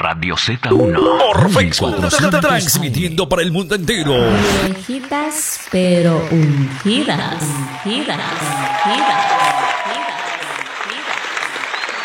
Radio Z1. Por Facebook, transmitiendo para el mundo entero. Viejitas pero ungidas, ungidas, ungidas.